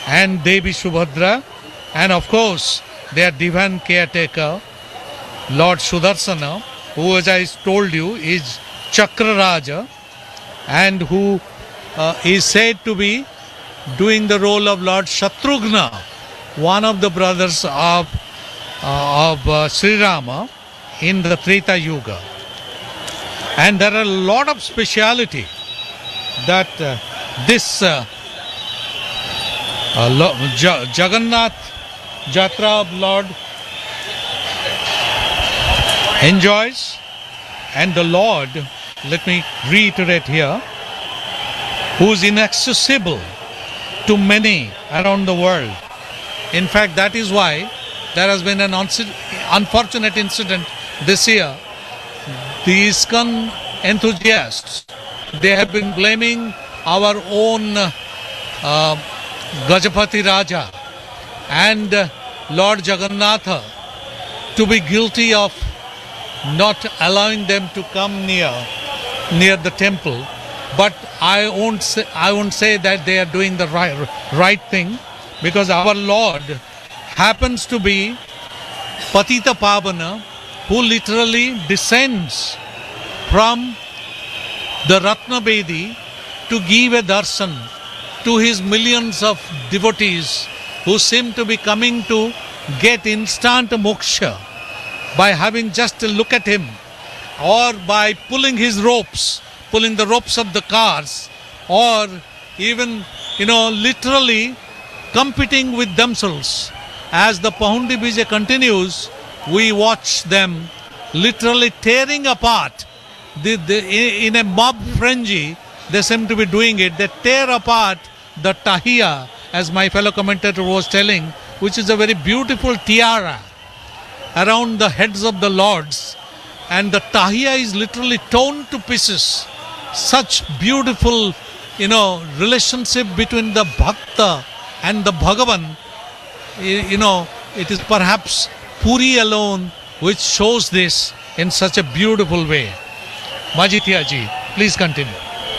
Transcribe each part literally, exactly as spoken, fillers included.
and Devi Subhadra, and of course their divine caretaker, Lord Sudarsana, who, as I told you, is Chakra Raja, and who uh, is said to be doing the role of Lord Shatrughna, one of the brothers of, uh, of uh, Sri Rama in the Treta Yuga. And there are a lot of speciality that uh, this uh, uh, Lo- Ja- Jagannath Jatra of Lord enjoys. And the Lord, let me reiterate here, who is inaccessible to many around the world. In fact, that is why there has been an unfortunate incident this year. The ISKCON enthusiasts, they have been blaming our own uh, Gajapati Raja and uh, Lord Jagannatha to be guilty of not allowing them to come near near the temple. But I won't say, I won't say that they are doing the right, right thing, because our Lord happens to be Patita Pavana, who literally descends from the Ratna Bedi to give a darshan to his millions of devotees who seem to be coming to get instant moksha by having just a look at him, or by pulling his ropes, pulling the ropes of the cars, or even, you know, literally competing with themselves. As the Pahundi Bija continues, we watch them literally tearing apart. The, the, in a mob frenzy, they seem to be doing it. They tear apart the tahiya, as my fellow commentator was telling, which is a very beautiful tiara around the heads of the lords. And the tahiya is literally torn to pieces. Such beautiful, you know, relationship between the bhakta and the Bhagavan. You know, it is perhaps Puri alone which shows this in such a beautiful way. Majithia ji, please continue.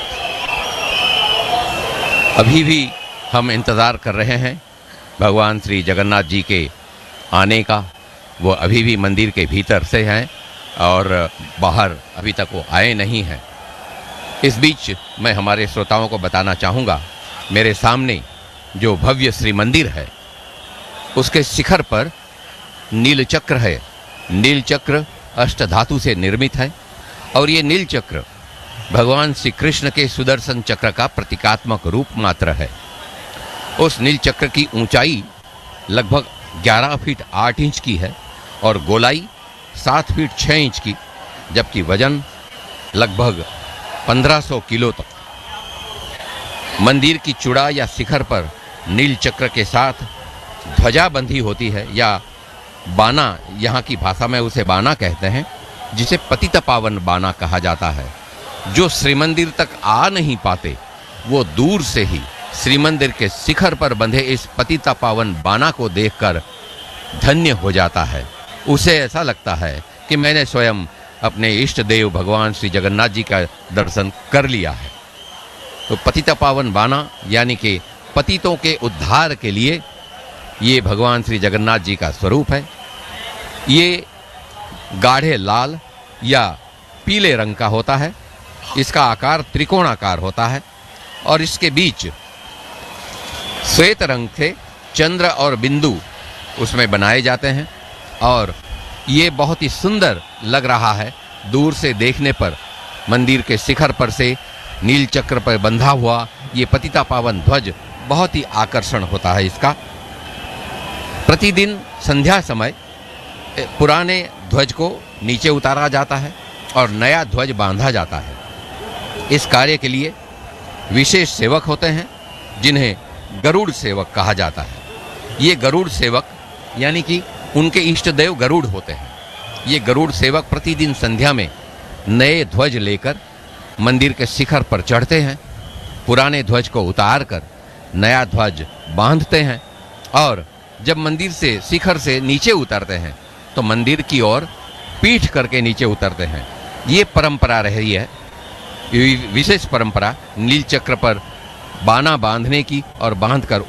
अभी भी हम इंतज़ार कर रहे हैं भगवान श्री जगन्नाथ जी के आने का। वो अभी भी मंदिर के भीतर से हैं और बाहर अभी तक वो आए नहीं हैं। इस बीच मैं हमारे श्रोताओं को बताना चाहूँगा, मेरे सामने जो भव्य श्री मंदिर है उसके शिखर पर नील चक्र है। नील चक्र अष्टधातु से निर्मित है और ये नील चक्र भगवान श्री कृष्ण के सुदर्शन चक्र का प्रतीकात्मक रूप मात्र है। उस नील चक्र की ऊंचाई लगभग ग्यारह फीट आठ इंच की है और गोलाई सात फीट छः इंच की, जबकि वजन लगभग पंद्रह सौ किलो तक। मंदिर की चूड़ा या शिखर पर नील चक्र के साथ ध्वजा बंधी होती है, या बाना, यहाँ की भाषा में उसे बाना कहते हैं, जिसे पतित पावन बाना कहा जाता है। जो श्रीमंदिर तक आ नहीं पाते वो दूर से ही श्रीमंदिर के शिखर पर बंधे इस पतित पावन बाना को देखकर धन्य हो जाता है। उसे ऐसा लगता है कि मैंने स्वयं अपने इष्ट देव भगवान श्री जगन्नाथ जी का दर्शन कर लिया है। तो पतित पावन बाना यानी कि पतितों के उद्धार के लिए ये भगवान श्री जगन्नाथ जी का स्वरूप है। ये गाढ़े लाल या पीले रंग का होता है। इसका आकार त्रिकोणाकार होता है और इसके बीच श्वेत रंग से चंद्र और बिंदु उसमें बनाए जाते हैं और ये बहुत ही सुंदर लग रहा है दूर से देखने पर। मंदिर के शिखर पर से नील चक्र पर बंधा हुआ ये पतिता पावन ध्वज बहुत ही आकर्षण होता है इसका। प्रतिदिन संध्या समय पुराने ध्वज को नीचे उतारा जाता है और नया ध्वज बांधा जाता है। इस कार्य के लिए विशेष सेवक होते हैं जिन्हें गरुड़ सेवक कहा जाता है। ये गरुड़ सेवक यानी कि उनके इष्ट देव गरुड़ होते हैं। ये गरुड़ सेवक प्रतिदिन संध्या में नए ध्वज लेकर मंदिर के शिखर पर चढ़ते हैं, पुराने ध्वज को उतार कर नया ध्वज बांधते हैं और जब मंदिर से शिखर से नीचे उतरते हैं तो मंदिर की ओर पीठ करके नीचे उतरते हैं। ये परंपरा रही है, विशेष परंपरा नील चक्र पर बाना बांधने की और बांधकर